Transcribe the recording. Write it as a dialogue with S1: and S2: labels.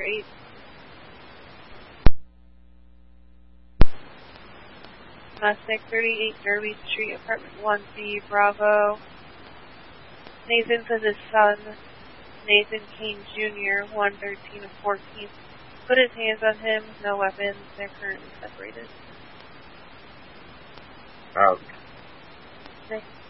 S1: Sector 8. Mustang 38, Derby Street, Apartment 1B, Bravo. Nathan says his son, Nathan Kane Jr., 113 of 14th, put his hands on him, no weapons, they're currently separated.
S2: Okay.
S1: Okay.